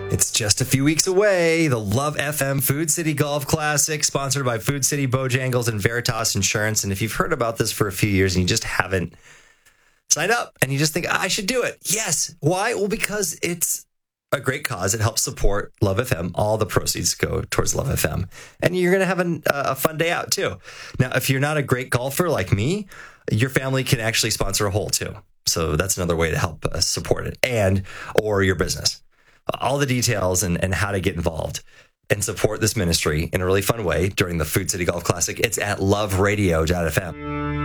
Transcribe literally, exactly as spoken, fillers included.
It's just a few weeks away. The Love F M Food City Golf Classic, sponsored by Food City, Bojangles, and Veritas Insurance. And if you've heard about this for a few years and you just haven't signed up and you just think, I should do it. Yes. Why? Well, because it's a great cause. It helps support Love F M. All the proceeds go towards Love F M. And you're going to have an, uh, a fun day out, too. Now, if you're not a great golfer like me, your family can actually sponsor a hole, too. So that's another way to help uh, support it and or your business. All the details and, and how to get involved and support this ministry in a really fun way during the Food City Golf Classic. It's at love radio dot f m.